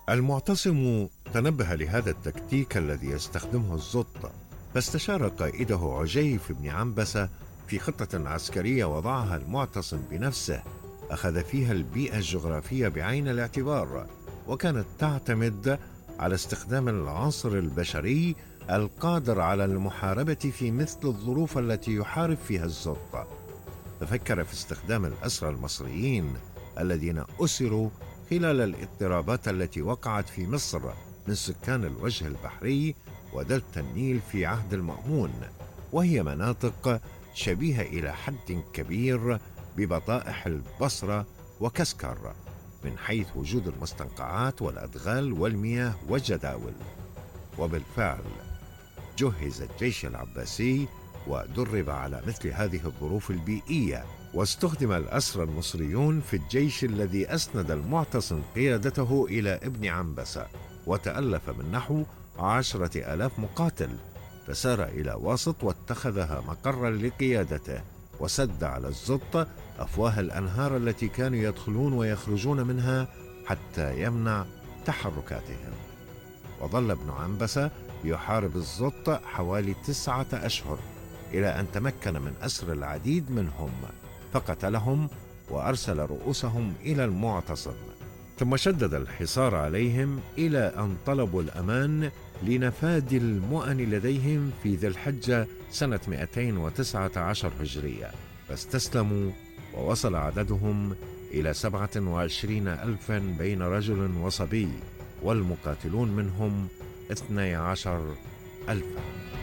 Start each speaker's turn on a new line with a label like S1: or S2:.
S1: المعتصم تنبه لهذا التكتيك الذي يستخدمه الزط، فاستشار قائده عجيف بن عنبسة في خطة عسكرية وضعها المعتصم بنفسه، أخذ فيها البيئة الجغرافية بعين الاعتبار، وكانت تعتمد على استخدام العنصر البشري القادر على المحاربة في مثل الظروف التي يحارب فيها الزط. ففكر في استخدام الأسرى المصريين الذين أسروا خلال الاضطرابات التي وقعت في مصر من سكان الوجه البحري ودلتا النيل في عهد المأمون، وهي مناطق شبيهة إلى حد كبير ببطائح البصرة وكسكر من حيث وجود المستنقعات والأدغال والمياه والجداول. وبالفعل جهز الجيش العباسي ودرب على مثل هذه الظروف البيئية، واستخدم الأسرى المصريون في الجيش الذي أسند المعتصم قيادته إلى ابن عنبسة، وتألف من نحو 10,000 مقاتل، فسار إلى واسط واتخذها مقرا لقيادته، وسد على الزط أفواه الأنهار التي كانوا يدخلون ويخرجون منها حتى يمنع تحركاتهم. وظل ابن عنبسة يحارب الزط حوالي 9 أشهر، إلى أن تمكن من أسر العديد منهم، فقتلهم وأرسل رؤوسهم إلى المعتصم، ثم شدد الحصار عليهم إلى أن طلبوا الأمان لنفاذ المؤن لديهم في ذي الحجة سنة 219 هجرية، فاستسلموا، ووصل عددهم إلى 27,000 بين رجل وصبي، والمقاتلون منهم 12,000.